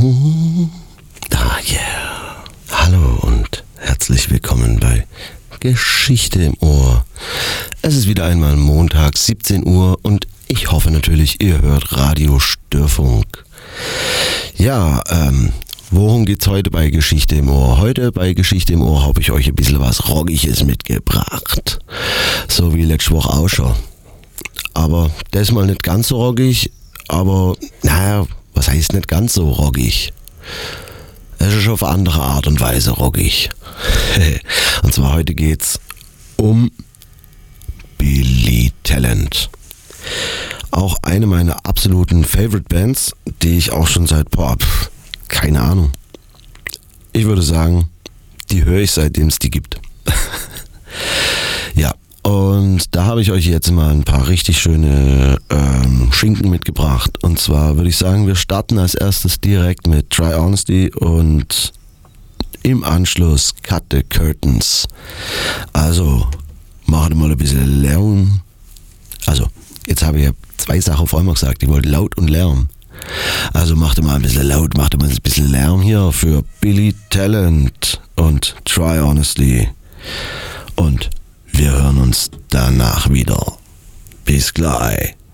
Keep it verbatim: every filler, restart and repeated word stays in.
Ah yeah. Hallo und herzlich willkommen bei Geschichte im Ohr. Es ist wieder einmal Montag, siebzehn Uhr und ich hoffe natürlich, ihr hört Radio Störfunk. Ja, ähm, worum geht's heute bei Geschichte im Ohr? Heute bei Geschichte im Ohr habe ich euch ein bisschen was Rockiges mitgebracht. So wie letzte Woche auch schon. Aber das mal nicht ganz so rockig, aber naja, was heißt nicht ganz so rockig? Es ist auf andere Art und Weise rockig. Und zwar heute geht's um Billy Talent. Auch eine meiner absoluten Favorite Bands, die ich auch schon seit, boah, pf, keine Ahnung. Ich würde sagen, die höre ich seitdem es die gibt. Ja, und da habe ich euch jetzt mal ein paar richtig schöne ähm, Schinken mitgebracht. Und zwar würde ich sagen, wir starten als erstes direkt mit Try Honesty und im Anschluss Cut the Curtains. Also, macht mal ein bisschen Lärm. Also, jetzt habe ich ja zwei Sachen auf einmal gesagt. Ich wollte laut und Lärm. Also macht mal ein bisschen laut, macht mal ein bisschen Lärm hier für Billy Talent und Try Honestly. Und wir hören uns danach wieder. Bis gleich.